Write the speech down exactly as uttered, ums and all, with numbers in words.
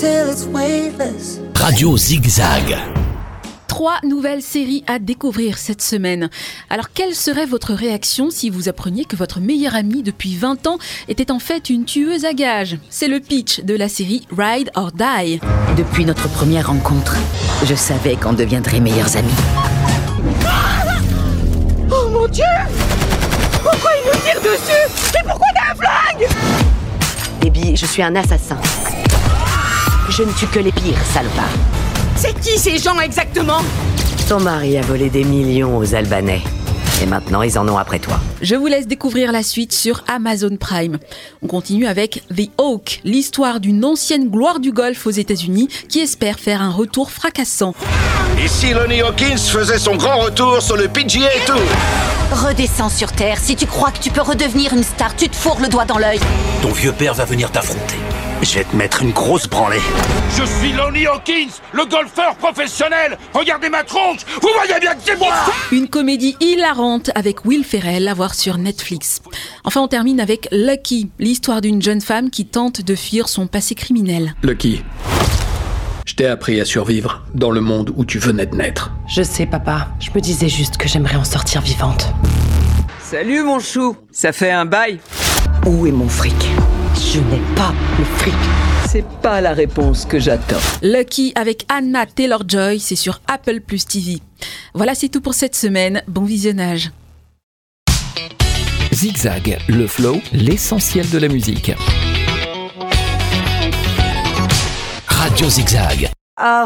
till it's weightless. Radio Zigzag. Trois nouvelles séries à découvrir cette semaine. Alors, quelle serait votre réaction si vous appreniez que votre meilleure amie depuis vingt ans était en fait une tueuse à gages ? C'est le pitch de la série Ride or Die. Depuis notre première rencontre, je savais qu'on deviendrait meilleurs amis. Oh mon Dieu! Pourquoi il nous tire dessus? Et pourquoi t'as un flingue? Baby, je suis un assassin. Je ne tue que les pires, salopard. C'est qui ces gens exactement? Ton mari a volé des millions aux Albanais. Et maintenant, ils en ont après toi. Je vous laisse découvrir la suite sur Amazon Prime. On continue avec The Hawk, l'histoire d'une ancienne gloire du golf aux États-Unis qui espère faire un retour fracassant. Ici Lonnie Hawkins faisait son grand retour sur le P G A Tour. Redescends sur Terre. Si tu crois que tu peux redevenir une star, tu te fourres le doigt dans l'œil. Ton vieux père va venir t'affronter. Je vais te mettre une grosse branlée. Je suis Lonnie Hawkins, le golfeur professionnel. Regardez ma tronche, vous voyez bien que c'est moi. Une comédie hilarante avec Will Ferrell à voir sur Netflix. Enfin, on termine avec Lucky, l'histoire d'une jeune femme qui tente de fuir son passé criminel. Lucky, je t'ai appris à survivre dans le monde où tu venais de naître. Je sais, papa. Je me disais juste que j'aimerais en sortir vivante. Salut mon chou, ça fait un bail. Où est mon fric? Je n'ai pas le fric. C'est pas la réponse que j'attends. Lucky avec Anna Taylor-Joy, c'est sur Apple Plus T V. Voilà, c'est tout pour cette semaine. Bon visionnage. Zigzag, le flow, l'essentiel de la musique. Radio Zigzag.